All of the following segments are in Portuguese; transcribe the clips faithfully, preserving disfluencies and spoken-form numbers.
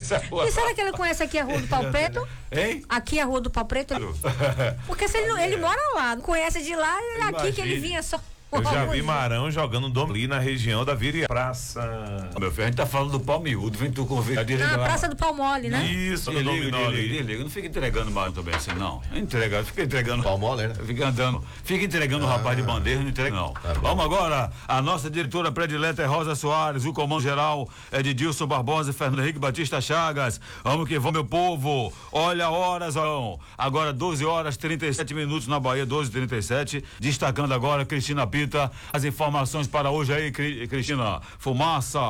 E será que ele conhece aqui a Rua do Pau Preto? Hein? Aqui a Rua do Pau Preto? Porque se ele, não, ele mora lá, não conhece de lá, é aqui Imagine. que ele vinha só. Eu já vi Marão jogando dom ali na região da Vira Praça. Meu filho, a gente tá falando do pau miúdo, vem tu convidar. Ah, a Praça do Pau Mole, né? Isso, no Desliga, dominó ali. desliga, desliga. Não fica entregando mais também assim, não. Entrega, fica entregando. Pau mole, né? Fica andando, fica entregando o Ah. rapaz de bandeira, não entrega, não. Tá bom. Vamos agora, a nossa diretora predileta é Rosa Soares, o comando geral é de Dilson Barbosa e Fernando Henrique Batista Chagas. Vamos que vamos, meu povo. Olha a hora, Zão. Agora doze horas trinta e sete minutos na Bahia, doze e trinta e sete. Destacando agora Cristina Pita, as informações para hoje aí, Cri- Cristina. Fumaça.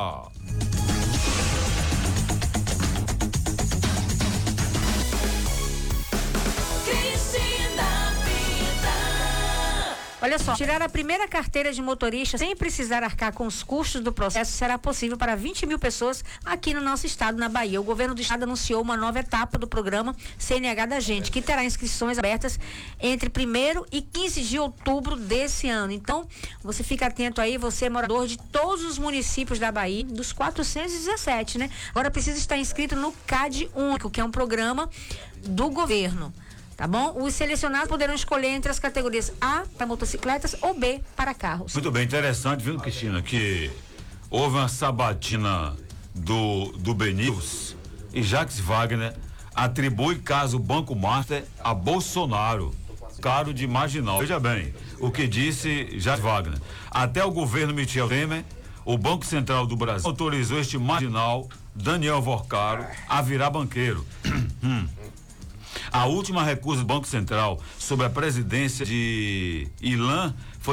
Olha só, tirar a primeira carteira de motorista sem precisar arcar com os custos do processo será possível para vinte mil pessoas aqui no nosso estado, na Bahia. O governo do estado anunciou uma nova etapa do programa C N H da Gente, que terá inscrições abertas entre primeiro e quinze de outubro desse ano. Então, você fica atento aí, você é morador de todos os municípios da Bahia, dos quatrocentos e dezessete, né? Agora precisa estar inscrito no C A D Único, que é um programa do governo. Tá bom? Os selecionados poderão escolher entre as categorias A para motocicletas ou B para carros. Muito bem, interessante, viu, Cristina, que houve uma sabatina do, do Benils e Jacques Wagner atribui caso Banco Master a Bolsonaro, caro de marginal. Veja bem, o que disse Jacques Wagner. Até o governo Michel Temer, o Banco Central do Brasil autorizou este marginal, Daniel Vorcaro, a virar banqueiro. A última recusa do Banco Central sobre a presidência de Ilan foi